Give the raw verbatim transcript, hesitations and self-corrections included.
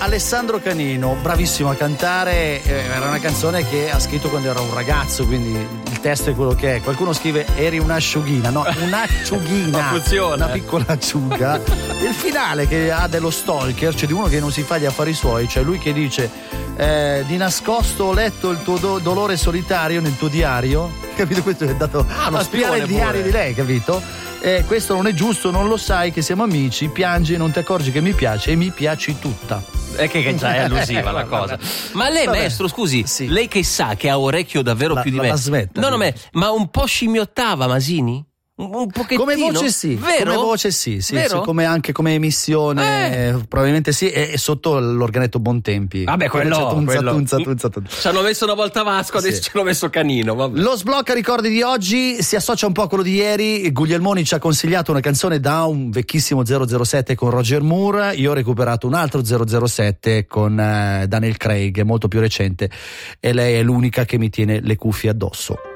Alessandro Canino, bravissimo a cantare, eh, era una canzone che ha scritto quando era un ragazzo, quindi il testo è quello che è. Qualcuno scrive eri un'asciughina, no, un'acciughina, funziona. Una piccola acciuga. Il finale che ha dello stalker, cioè di uno che non si fa gli affari suoi, cioè lui che dice eh, di nascosto ho letto il tuo do- dolore solitario nel tuo diario, capito? Questo è dato Ah, a spiare il diario pure. di lei, capito? Eh, questo non è giusto, non lo sai che siamo amici, piangi e non ti accorgi che mi piace e mi piaci tutta. È che, che già è allusiva la cosa. Ma lei, Vabbè. maestro, scusi, Sì. lei che sa che ha orecchio davvero La- più di la- me. la smetta, no, no, quindi. ma, ma un po' scimmiottava Masini? Un, un pochettino. Come voce sì, Vero? come voce sì, sì, Vero? sì, come anche come emissione eh. probabilmente sì, e, e sotto l'organetto Bontempi. Vabbè, quello, C'è tunza, quello. tunza, tunza, tunza. Ci hanno messo una volta Vasco, adesso Sì. ci hanno messo Canino. Vabbè. Lo sblocca ricordi di oggi si associa un po' a quello di ieri. Guglielmoni ci ha consigliato una canzone da un vecchissimo zero zero sette con Roger Moore, io ho recuperato un altro zero zero sette con uh, Daniel Craig, molto più recente, e lei è l'unica che mi tiene le cuffie addosso.